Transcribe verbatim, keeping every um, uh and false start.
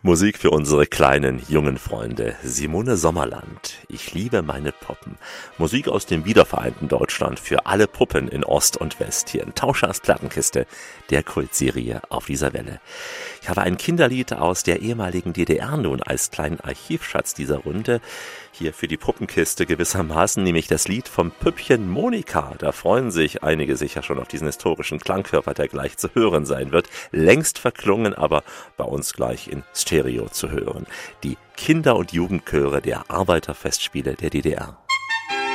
Musik für unsere kleinen, jungen Freunde. Simone Sommerland. Ich liebe meine Puppen. Musik aus dem wiedervereinten Deutschland für alle Puppen in Ost und West. Hier in Tauschers Plattenkiste, der Kultserie auf dieser Welle. Ich habe ein Kinderlied aus der ehemaligen D D R nun als kleinen Archivschatz dieser Runde. Hier für die Puppenkiste gewissermaßen, nämlich das Lied vom Püppchen Monika. Da freuen sich einige sicher schon auf diesen historischen Klangkörper, der gleich zu hören sein wird. Längst verklungen, aber bei uns gleich in Stereo zu hören. Die Kinder- und Jugendchöre der Arbeiterfestspiele der D D R.